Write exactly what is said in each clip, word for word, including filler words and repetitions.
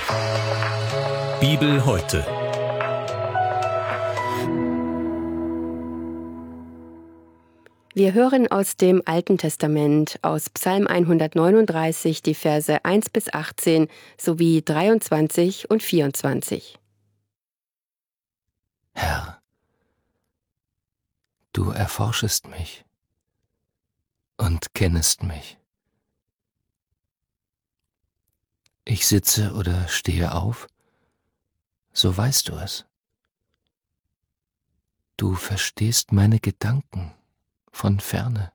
Bibel heute. Wir hören aus dem Alten Testament, aus Psalm hundertneununddreißig, die Verse eins bis achtzehn sowie dreiundzwanzig und vierundzwanzig. Herr, du erforschest mich und kennest mich. Ich sitze oder stehe auf, so weißt du es. Du verstehst meine Gedanken von ferne.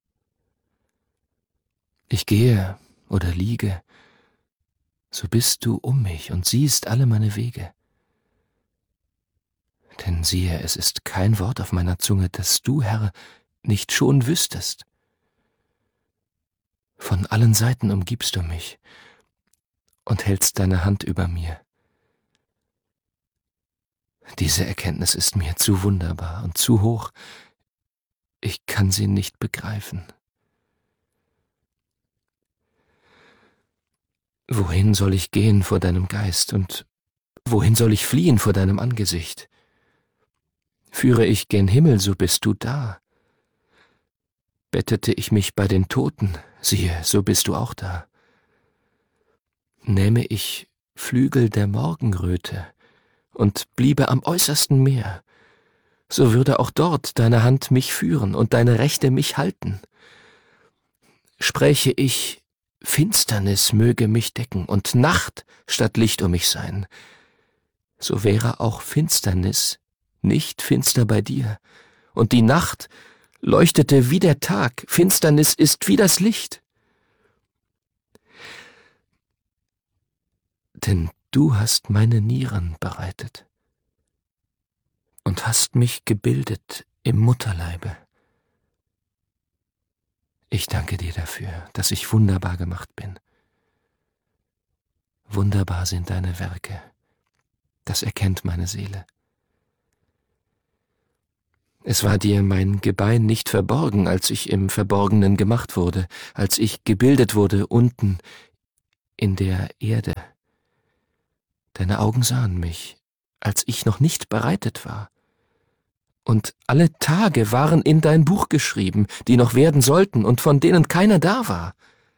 Ich gehe oder liege, so bist du um mich und siehst alle meine Wege. Denn siehe, es ist kein Wort auf meiner Zunge, das du, Herr, nicht schon wüsstest. Von allen Seiten umgibst du mich und hältst deine Hand über mir. Diese Erkenntnis ist mir zu wunderbar und zu hoch. Ich kann sie nicht begreifen. Wohin soll ich gehen vor deinem Geist und wohin soll ich fliehen vor deinem Angesicht? Führe ich gen Himmel, so bist du da. Bettete ich mich bei den Toten, siehe, so bist du auch da. Nähme ich Flügel der Morgenröte und bliebe am äußersten Meer, so würde auch dort deine Hand mich führen und deine Rechte mich halten. Spräche ich, Finsternis möge mich decken und Nacht statt Licht um mich sein, so wäre auch Finsternis nicht finster bei dir, und die Nacht leuchtete wie der Tag, Finsternis ist wie das Licht. Denn du hast meine Nieren bereitet und hast mich gebildet im Mutterleibe. Ich danke dir dafür, dass ich wunderbar gemacht bin. Wunderbar sind deine Werke, das erkennt meine Seele. Es war dir mein Gebein nicht verborgen, als ich im Verborgenen gemacht wurde, als ich gebildet wurde unten in der Erde. Deine Augen sahen mich, als ich noch nicht bereitet war. Und alle Tage waren in dein Buch geschrieben, die noch werden sollten und von denen keiner da war.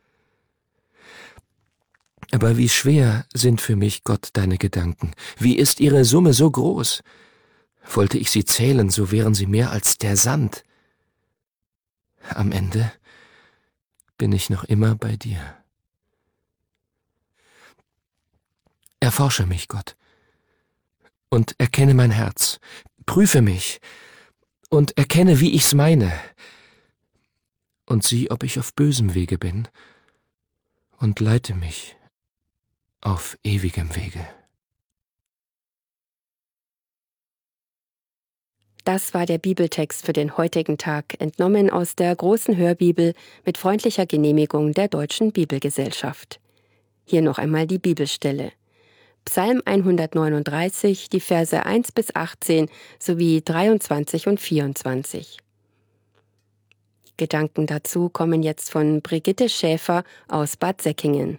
Aber wie schwer sind für mich, Gott, deine Gedanken? Wie ist ihre Summe so groß? Wollte ich sie zählen, so wären sie mehr als der Sand. Am Ende bin ich noch immer bei dir. Erforsche mich, Gott, und erkenne mein Herz. Prüfe mich und erkenne, wie ich's meine. Und sieh, ob ich auf bösem Wege bin, und leite mich auf ewigem Wege. Das war der Bibeltext für den heutigen Tag, entnommen aus der Großen Hörbibel mit freundlicher Genehmigung der Deutschen Bibelgesellschaft. Hier noch einmal die Bibelstelle. Psalm hundertneununddreißig, die Verse eins bis achtzehn sowie dreiundzwanzig und vierundzwanzig. Gedanken dazu kommen jetzt von Brigitte Schäfer aus Bad Säckingen.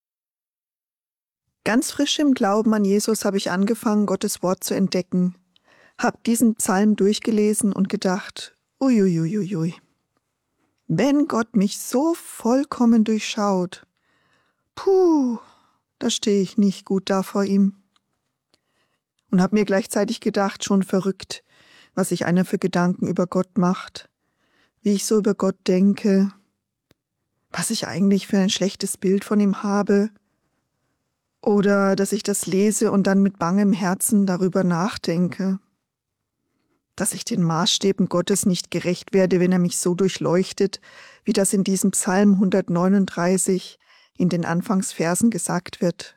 Ganz frisch im Glauben an Jesus habe ich angefangen, Gottes Wort zu entdecken. Hab diesen Psalm durchgelesen und gedacht, uiuiuiui. Wenn Gott mich so vollkommen durchschaut, puh, da stehe ich nicht gut da vor ihm. Und habe mir gleichzeitig gedacht, schon verrückt, was sich einer für Gedanken über Gott macht, wie ich so über Gott denke, was ich eigentlich für ein schlechtes Bild von ihm habe, oder dass ich das lese und dann mit bangem Herzen darüber nachdenke, dass ich den Maßstäben Gottes nicht gerecht werde, wenn er mich so durchleuchtet, wie das in diesem Psalm hundertneununddreißig in den Anfangsversen gesagt wird.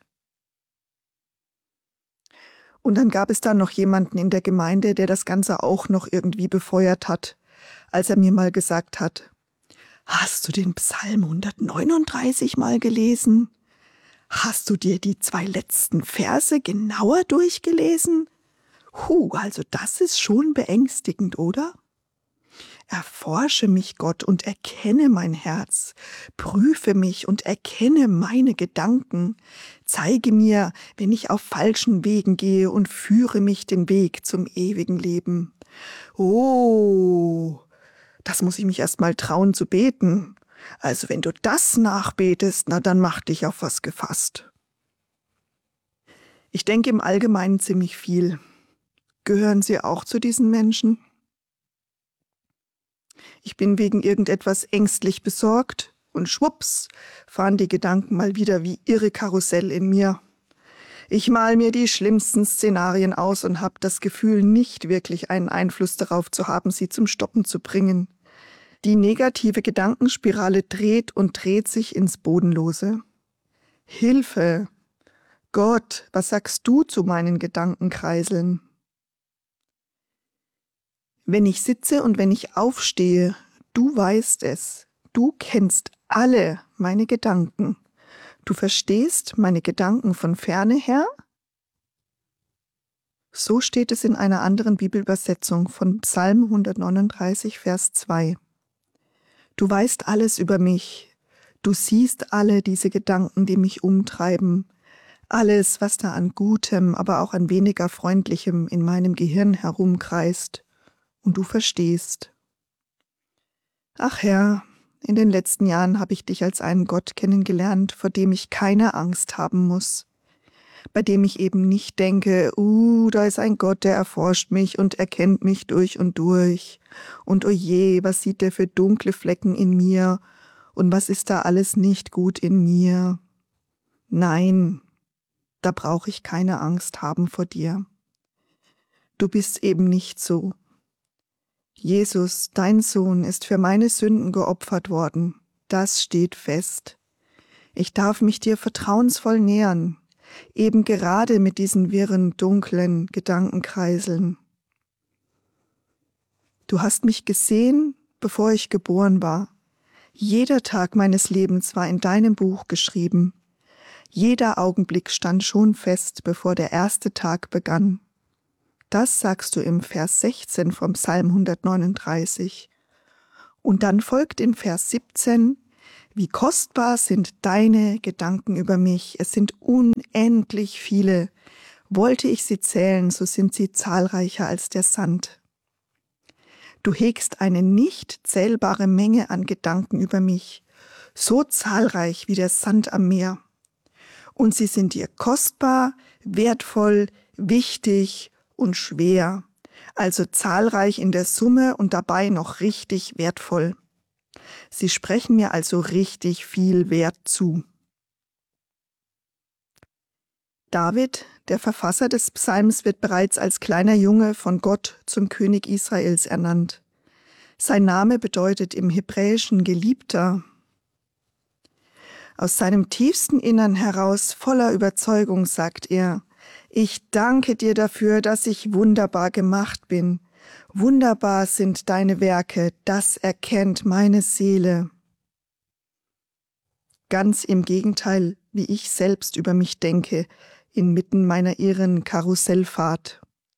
Und dann gab es da noch jemanden in der Gemeinde, der das Ganze auch noch irgendwie befeuert hat, als er mir mal gesagt hat, hast du den Psalm hundertneununddreißig mal gelesen? Hast du dir die zwei letzten Verse genauer durchgelesen? Huh, also das ist schon beängstigend, oder? Erforsche mich, Gott, und erkenne mein Herz. Prüfe mich und erkenne meine Gedanken. Zeige mir, wenn ich auf falschen Wegen gehe und führe mich den Weg zum ewigen Leben. Oh, das muss ich mich erst mal trauen zu beten. Also wenn du das nachbetest, na dann mach dich auf was gefasst. Ich denke im Allgemeinen ziemlich viel. Gehören Sie auch zu diesen Menschen? Ich bin wegen irgendetwas ängstlich besorgt und schwupps fahren die Gedanken mal wieder wie irre Karussell in mir. Ich mal mir die schlimmsten Szenarien aus und habe das Gefühl, nicht wirklich einen Einfluss darauf zu haben, sie zum Stoppen zu bringen. Die negative Gedankenspirale dreht und dreht sich ins Bodenlose. Hilfe! Gott, was sagst du zu meinen Gedankenkreiseln? Wenn ich sitze und wenn ich aufstehe, du weißt es, du kennst alle meine Gedanken. Du verstehst meine Gedanken von ferne her? So steht es in einer anderen Bibelübersetzung von Psalm hundertneununddreißig, Vers zwei. Du weißt alles über mich. Du siehst alle diese Gedanken, die mich umtreiben. Alles, was da an Gutem, aber auch an weniger Freundlichem in meinem Gehirn herumkreist. Und du verstehst. Ach Herr, in den letzten Jahren habe ich dich als einen Gott kennengelernt, vor dem ich keine Angst haben muss. Bei dem ich eben nicht denke, uh, da ist ein Gott, der erforscht mich und erkennt mich durch und durch. Und oje, was sieht der für dunkle Flecken in mir? Und was ist da alles nicht gut in mir? Nein, da brauche ich keine Angst haben vor dir. Du bist eben nicht so. Jesus, dein Sohn, ist für meine Sünden geopfert worden. Das steht fest. Ich darf mich dir vertrauensvoll nähern, eben gerade mit diesen wirren, dunklen Gedankenkreiseln. Du hast mich gesehen, bevor ich geboren war. Jeder Tag meines Lebens war in deinem Buch geschrieben. Jeder Augenblick stand schon fest, bevor der erste Tag begann. Das sagst du im Vers sechzehn vom Psalm hundertneununddreißig. Und dann folgt in Vers siebzehn, wie kostbar sind deine Gedanken über mich. Es sind unendlich viele. Wollte ich sie zählen, so sind sie zahlreicher als der Sand. Du hegst eine nicht zählbare Menge an Gedanken über mich, so zahlreich wie der Sand am Meer. Und sie sind dir kostbar, wertvoll, wichtig und schwer, also zahlreich in der Summe und dabei noch richtig wertvoll. Sie sprechen mir also richtig viel Wert zu. David, der Verfasser des Psalms, wird bereits als kleiner Junge von Gott zum König Israels ernannt. Sein Name bedeutet im Hebräischen Geliebter. Aus seinem tiefsten Innern heraus, voller Überzeugung, sagt er: Ich danke dir dafür, dass ich wunderbar gemacht bin. Wunderbar sind deine Werke, das erkennt meine Seele. Ganz im Gegenteil, wie ich selbst über mich denke, inmitten meiner irren Karussellfahrt.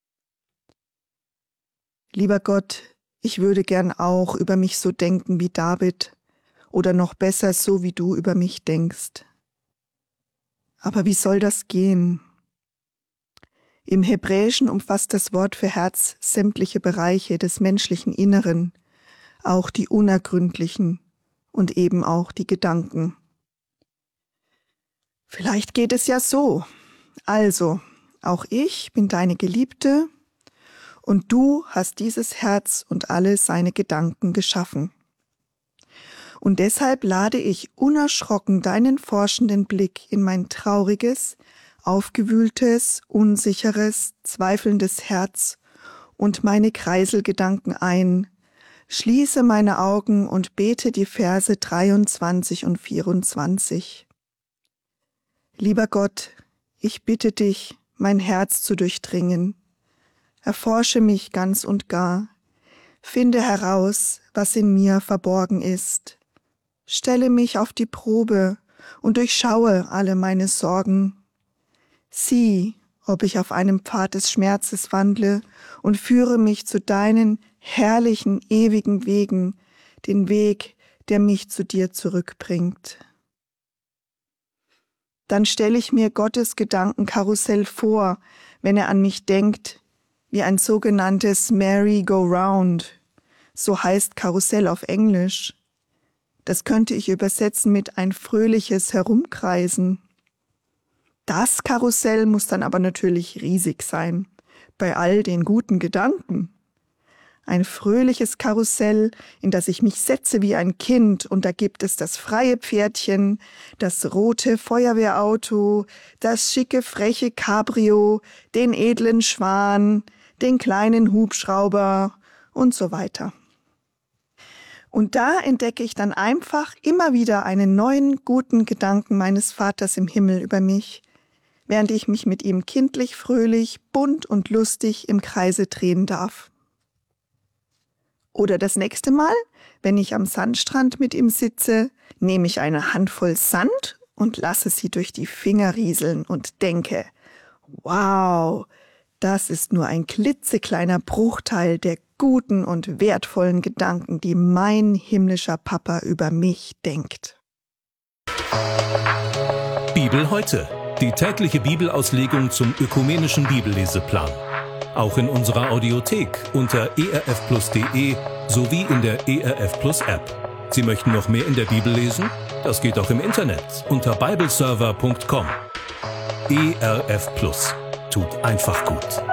Lieber Gott, ich würde gern auch über mich so denken wie David oder noch besser so, wie du über mich denkst. Aber wie soll das gehen? Im Hebräischen umfasst das Wort für Herz sämtliche Bereiche des menschlichen Inneren, auch die unergründlichen und eben auch die Gedanken. Vielleicht geht es ja so. Also, auch ich bin deine Geliebte und du hast dieses Herz und alle seine Gedanken geschaffen. Und deshalb lade ich unerschrocken deinen forschenden Blick in mein trauriges, aufgewühltes, unsicheres, zweifelndes Herz und meine Kreiselgedanken ein, schließe meine Augen und bete die Verse dreiundzwanzig und vierundzwanzig. Lieber Gott, ich bitte dich, mein Herz zu durchdringen. Erforsche mich ganz und gar. Finde heraus, was in mir verborgen ist. Stelle mich auf die Probe und durchschaue alle meine Sorgen. Sieh, ob ich auf einem Pfad des Schmerzes wandle und führe mich zu deinen herrlichen, ewigen Wegen, den Weg, der mich zu dir zurückbringt. dann stelle ich mir Gottes Gedankenkarussell vor, wenn er an mich denkt, wie ein sogenanntes Merry-Go-Round. So heißt Karussell auf Englisch. Das könnte ich übersetzen mit ein fröhliches Herumkreisen. Das Karussell muss dann aber natürlich riesig sein, bei all den guten Gedanken. Ein fröhliches Karussell, in das ich mich setze wie ein Kind, und da gibt es das freie Pferdchen, das rote Feuerwehrauto, das schicke freche Cabrio, den edlen Schwan, den kleinen Hubschrauber und so weiter. Und da entdecke ich dann einfach immer wieder einen neuen, guten Gedanken meines Vaters im Himmel über mich, während ich mich mit ihm kindlich fröhlich, bunt und lustig im Kreise drehen darf. Oder das nächste Mal, wenn ich am Sandstrand mit ihm sitze, nehme ich eine Handvoll Sand und lasse sie durch die Finger rieseln und denke, wow, das ist nur ein klitzekleiner Bruchteil der guten und wertvollen Gedanken, die mein himmlischer Papa über mich denkt. Bibel heute, die tägliche Bibelauslegung zum ökumenischen Bibelleseplan. Auch in unserer Audiothek unter e r f plus punkt d e sowie in der E R F Plus App. Sie möchten noch mehr in der Bibel lesen? Das geht auch im Internet unter bibleserver punkt com. E R F Plus tut einfach gut.